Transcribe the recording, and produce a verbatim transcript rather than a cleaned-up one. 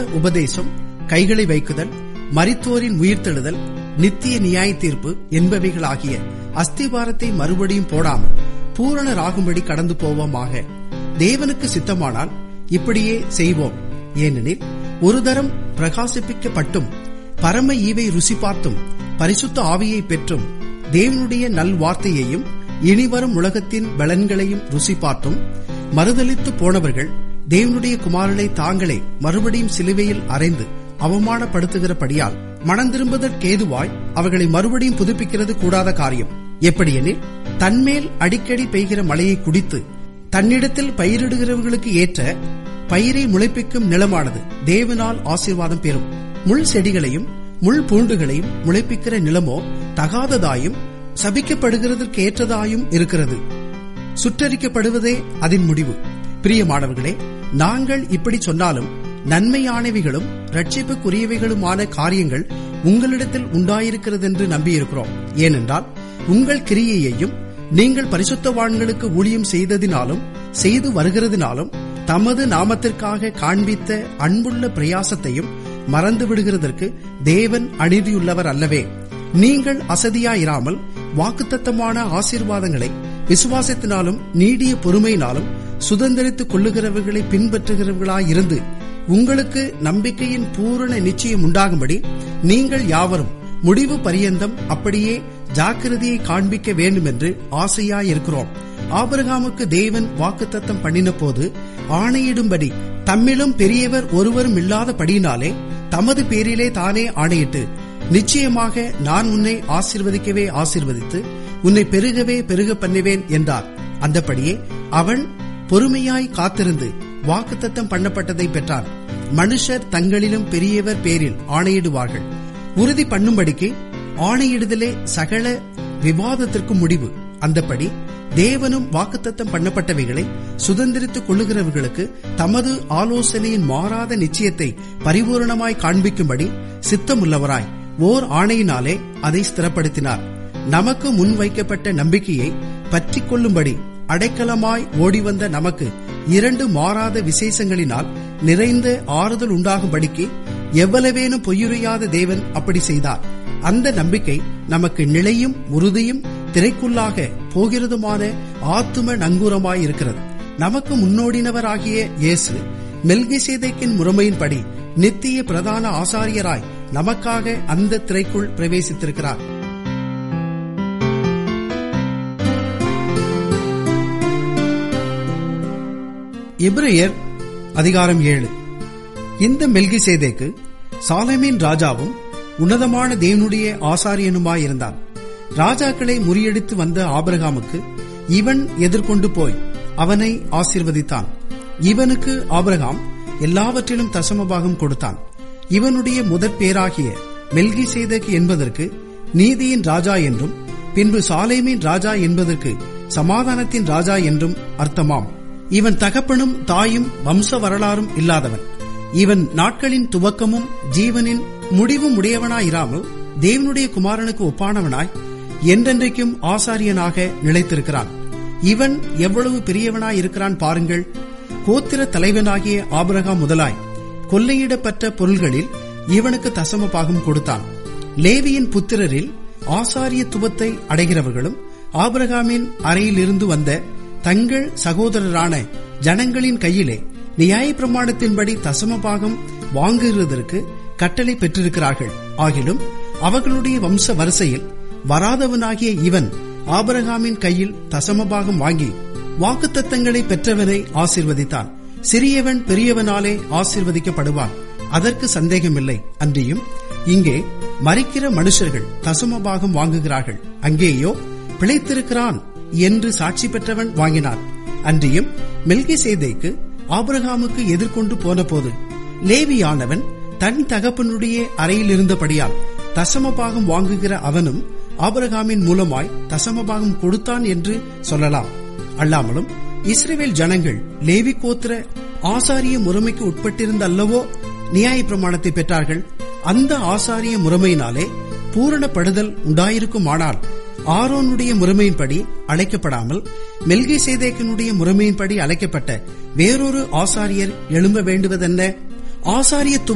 உபதேசம், கைகளை வைக்குதல், மரித்தோரின் உயிர்த்தெழுதல், நித்திய நியாய தீர்ப்பு என்பவைகளாகிய அஸ்திபாரத்தை மறுபடியும் போடாமல் பூரணராகும்படி கடந்து போவோமாக. தேவனுக்கு சித்தமானால் இப்படியே செய்வோம். ஏனெனில் ஒரு தரம் பிரகாசிப்பிக்கப்பட்டும் பரம ஈவை ருசி பார்த்தும் பரிசுத்த ஆவியை பெற்றும் தேவனுடைய நல் வார்த்தையையும் இனிவரும் உலகத்தின் பலன்களையும் ருசி பார்த்தும் மறுதலித்து போனவர்கள் தேவனுடைய குமாரனை தாங்களே மறுபடியும் சிலுவையில் அறைந்து அவமானப்படுத்துகிறபடியால் மனம் திரும்புதற்கேதுவாய் அவர்களை மறுபடியும் புதுப்பிக்கிறது கூடாத காரியம். எப்படியெனில் தன்மேல் அடிக்கடி பெய்கிற மழையை குடித்து தன்னிடத்தில் பயிரிடுகிறவர்களுக்கு ஏற்ற பயிரை முளைப்பிக்கும் நிலமானது தேவனால் ஆசீர்வாதம் பெறும். முள் செடிகளையும் முள் பூண்டுகளையும் முளைப்பிக்கிற நிலமோ தகாததாயும் சபிக்கப்படுகிறதற்கு ஏற்றதாயும் இருக்கிறது. சுற்றரிக்கப்படுவதே அதன் முடிவு. பிரியமானவர்களே, நாங்கள் இப்படி சொன்னாலும் நன்மையானவைகளும் ரட்சிப்புக்குரியவைகளுமான காரியங்கள் உங்களிடத்தில் உண்டாயிருக்கிறதென்று நம்பியிருக்கிறோம். ஏனென்றால் உங்கள் கிரியையையும் நீங்கள் பரிசுத்தவான்களுக்கு ஊழியம் செய்ததினாலும் செய்து வருகிறதினாலும் தமது நாமத்திற்காக காண்பித்த அன்புள்ள பிரயாசத்தையும் மறந்து விடுகிறதற்கு தேவன் அநீதியுள்ளவர் அல்லவே. நீங்கள் அசதியாயிராமல் வாக்குத்தத்தமான ஆசீர்வாதங்களை விசுவாசத்தினாலும் நீடிய பொறுமையினாலும் சுதந்திரித்துக் கொள்ளுகிறவர்களை பின்பற்றுகிறவர்களாயிருந்து உங்களுக்கு நம்பிக்கையின் பூரண நிச்சயம் உண்டாகும்படி நீங்கள் யாவரும் முடிவு பரியந்தம் அப்படியே ஜாக்கிரதையை காண்பிக்க வேண்டும் என்று ஆசையாயிருக்கிறோம். ஆபிரகாமுக்கு தேவன் வாக்குத்தத்தம் பண்ணின போது ஆணையிடும்படி தம்மிலும் பெரியவர் ஒருவரும் இல்லாதபடியினாலே தமது பேரிலே தானே ஆணையிட்டு, நிச்சயமாக நான் உன்னை ஆசீர்வதிக்கவே ஆசீர்வதித்து உன்னை பெருகவே பெருக பண்ணுவேன் என்றார். அந்தபடியே அவன் பொறுமையாய் காத்திருந்து வாக்குத்தத்தம் பண்ணப்பட்டதை பெற்றான். மனுஷர் தங்களிலும் பெரியவர் பேரில் ஆணையிடுவார்கள். உறுதி பண்ணும்படிக்கு ஆணையிடுதலே சகல விவாதத்திற்கு முடிவு. அந்தபடி தேவனும் வாக்குத்தத்தம் பண்ணப்பட்டவைகளை சுதந்திரித்துக் கொள்ளுகிறவர்களுக்கு தமது ஆலோசனையின் மாறாத நிச்சயத்தை பரிபூரணமாய் காண்பிக்கும்படி சித்தமுள்ளவராய் ஓர் ஆணையினாலே அதை ஸ்திரப்படுத்தினார். நமக்கு முன் வைக்கப்பட்ட நம்பிக்கையை பற்றி கொள்ளும்படி அடைக்கலமாய் ஓடிவந்த நமக்கு இரண்டு மாறாத விசேஷங்களினால் நிறைந்த ஆறுதல் உண்டாகும்படிக்கு எவ்வளவேனும் பொய்யுரையாத தேவன் அப்படி செய்தார். அந்த நம்பிக்கை நமக்கு நிலையும் உறுதியும் திரைக்குள்ளாக போகிறதுமான ஆத்தும நங்கூரமாயிருக்கிறது. நமக்கு முன்னோடினவராகிய இயேசு மெல்கிசேதேக்கின் முறைமையின்படி நித்திய பிரதான ஆசாரியராய் நமக்காக அந்த திரைக்குள் பிரவேசித்திருக்கிறார். எபிரேயர் அதிகாரம் ஏழு. இந்த மெல்கிசேதேக்கு சாலேமின் ராஜாவும் உன்னதமான தேவனுடைய ஆசாரியனுமாயிருந்தான். ராஜாக்களை முறியடித்து வந்த ஆபிரகாமுக்கு இவன் எதிர்கொண்டு போய் அவனை ஆசீர்வதித்தான். இவனுக்கு ஆபிரகாம் எல்லாவற்றிலும் தசமபாகம் கொடுத்தான். இவனுடைய முதற் பேராகிய மெல்கிசேதேக்கு என்பதற்கு நீதியின் ராஜா என்றும் பின்பு சாலேமின் ராஜா என்பதற்கு சமாதானத்தின் ராஜா என்றும் அர்த்தமாம். இவன் தகப்பனும் தாயும் வம்ச வரலாறும் இல்லாதவன். இவன் நாட்களின் துவக்கமும் ஜீவனின் முடிவும் உடையவனாயிராமல் தேவனுடைய குமாரனுக்கு ஒப்பானவனாய் என்றென்றைக்கும் ஆசாரியனாக நிலைத்திருக்கிறான். இவன் எவ்வளவு பெரியவனாயிருக்கிறான் பாருங்கள். கோத்திர தலைவனாகிய ஆபிரகாம் முதலாய் கொள்ளையிடப்பட்ட பொருள்களில் இவனுக்கு தசம பாகம் கொடுத்தான். லேவியின் புத்திரரில் ஆசாரியத்துவத்தை அடைகிறவர்களும் ஆபிரகாமின் அறையிலிருந்து வந்த தங்கள் சகோதரரான ஜனங்களின் கையிலே நியாய பிரமாணத்தின்படி தசமபாகம் வாங்குகிறதற்கு கட்டளை பெற்றிருக்கிறார்கள். ஆகிலும் அவர்களுடைய வம்ச வரிசையில் வராதவனாகிய இவன் ஆபிரகாமின் கையில் தசமபாகம் வாங்கி வாக்குத்தத்தங்களை பெற்றவனை ஆசீர்வதித்தான். சிறியவன் பெரியவனாலே ஆசீர்வதிக்கப்படுவான், அதற்கு சந்தேகமில்லை. அன்றியும் இங்கே மரிக்கிற மனுஷர்கள் தசமபாகம் வாங்குகிறார்கள், அங்கேயோ பிழைத்திருக்கிறான் என்று சாட்சி பெற்றவன் வாங்கினான். அன்றியும் மெல்கிசேதேக்கு ஆபிரகாமுக்கு எதிர்கொண்டு போன போது லேவியானவன் தன் தகப்பனுடைய அறையில் இருந்தபடியால் தசமபாகம் வாங்குகிற அவனும் ஆபிரகாமின் மூலமாய் தசமபாகம் கொடுத்தான் என்று சொல்லலாம். அல்லாமலும் இஸ்ரவேல் ஜனங்கள் லேவி கோத்திர ஆசாரிய முறைமைக்கு உட்பட்டிருந்த அல்லவோ நியாய பிரமாணத்தை பெற்றார்கள். அந்த ஆசாரிய முறைமையினாலே பூரணப்படுதல் உண்டாயிருக்குமானால் ஆரோனுடைய முறைமையின்படி அழைக்கப்படாமல் மெல்கிசேதேக்கினுடைய முறைமையின்படி அழைக்கப்பட்ட வேறொரு ஆசாரியர் எழும்ப வேண்டுவதென்ன? ஆசாரியத்துவம்